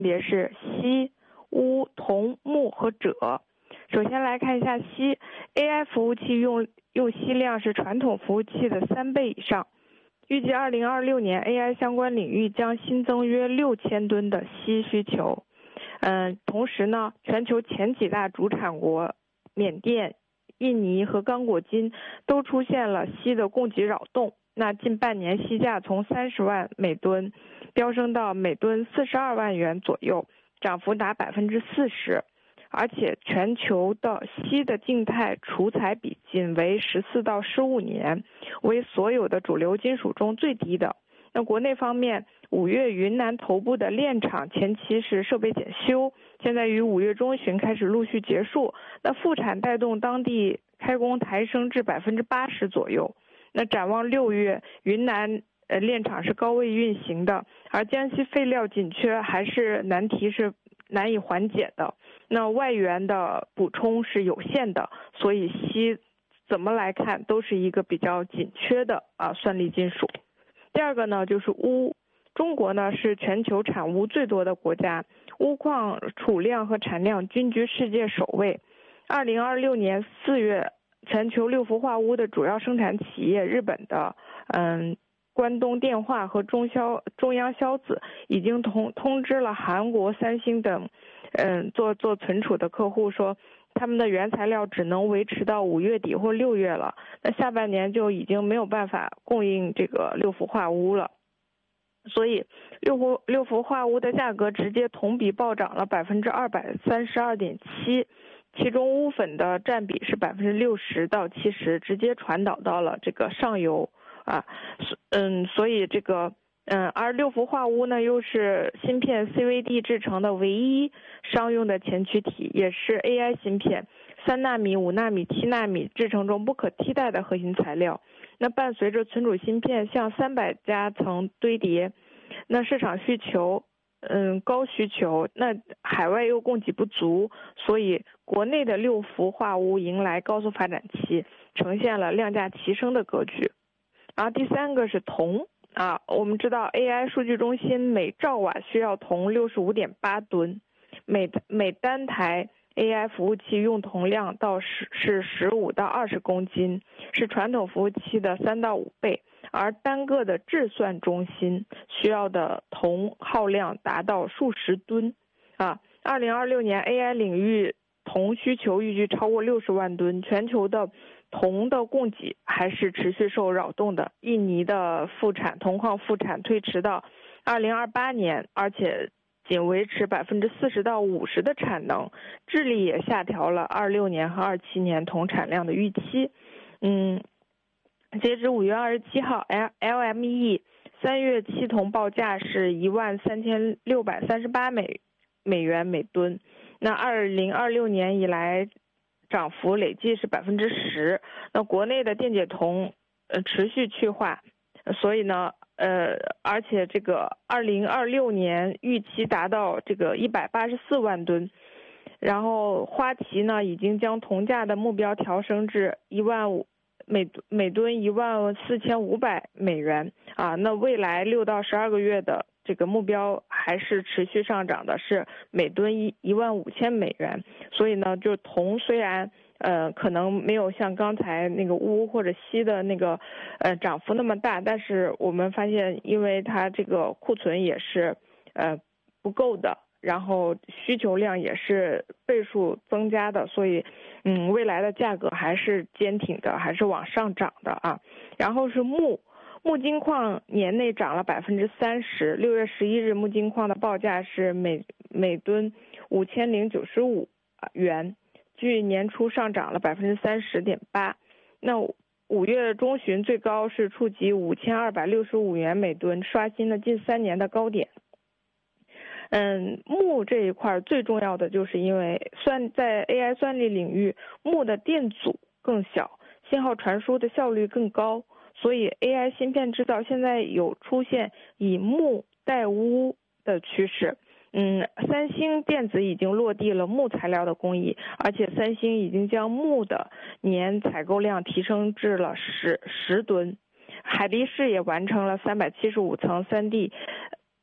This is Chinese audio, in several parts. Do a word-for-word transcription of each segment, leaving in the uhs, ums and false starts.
别是锡、钨、铜、钼和锗。首先来看一下锡 ，A I 服务器用用锡量是传统服务器的三倍以上。预计二零二六年 A I 相关领域将新增约六千吨的锡需求。嗯，同时呢，全球前几大主产国缅甸、印尼和刚果金都出现了锡的供给扰动。那近半年锡价从三十万每吨飙升到每吨四十二万元左右，涨幅达百分之四十。而且全球的锡的静态储采比仅为十四到十五年，为所有的主流金属中最低的。那国内方面，五月云南头部的炼厂前期是设备检修，现在于五月中旬开始陆续结束。那复产带动当地开工抬升至百分之八十左右。那展望六月，云南呃炼厂是高位运行的，而江西废料紧缺还是难题是难以缓解的。那外援的补充是有限的，所以锡怎么来看都是一个比较紧缺的啊算力金属。第二个呢就是钨，中国呢是全球产钨最多的国家，钨矿储量和产量均居世界首位。二零二六年四月，全球六氟化钨的主要生产企业日本的嗯关东电化和中消中央硝子已经通通知了韩国、三星等嗯做做存储的客户说，他们的原材料只能维持到五月底或六月了，那下半年就已经没有办法供应这个六氟化钨了。所以六氟六氟化钨的价格直接同比暴涨了百分之二百三十二点七，其中钨粉的占比是百分之六十到七十，直接传导到了这个上游啊，嗯，所以这个嗯，而六氟化钨呢又是芯片 C V D 制成的唯一商用的前驱体，也是 A I 芯片三纳米、五纳米、七纳米制成中不可替代的核心材料。那伴随着存储芯片向三百家层堆叠，那市场需求嗯高需求，那海外又供给不足，所以国内的六氟化钨迎来高速发展期，呈现了量价齐升的格局。然后第三个是铜啊，我们知道 A I 数据中心每兆瓦需要铜 六十五点八吨，每每单台 A I 服务器用铜量到十是十五到二十公斤，是传统服务器的三到五倍，而单个的制算中心需要的铜耗量达到数十吨啊。二零二六年 A I 领域铜需求预计超过六十万吨，全球的铜的供给还是持续受扰动的。印尼的复产铜矿复产推迟到二零二八年，而且仅维持百分之四十到五十的产能。智利也下调了二六年和二七年铜产量的预期。嗯，截止五月二十七号 ，L M E 三月期铜报价是一万三千六百三十八美美元每吨。那二零二六年以来，涨幅累计是百分之十。那国内的电解铜呃持续去化，所以呢。呃，而且这个二零二六年预期达到这个一百八十四万吨，然后花旗呢已经将铜价的目标调升至一万五每每吨一万四千五百美元啊。那未来六到十二个月的这个目标还是持续上涨的，是每吨一一万五千美元。所以呢，就铜虽然。呃，可能没有像刚才那个钨或者锡的那个呃涨幅那么大，但是我们发现，因为它这个库存也是呃不够的，然后需求量也是倍数增加的，所以嗯，未来的价格还是坚挺的，还是往上涨的啊。然后是钼，钼金矿年内涨了百分之三十，六月十一日钼金矿的报价是每每吨五千零九十五元。距年初上涨了百分之三十点八，那五月中旬最高是触及五千二百六十五元每吨，刷新了近三年的高点。嗯，钼这一块最重要的就是因为算在 A I 算力领域，钼的电阻更小，信号传输的效率更高，所以 A I 芯片制造现在有出现以钼代钨的趋势。嗯，三星电子已经落地了钼材料的工艺，而且三星已经将钼的年采购量提升至了十十吨。海力士也完成了三百七十五层 三 D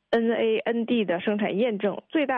N A N D 的生产验证，最大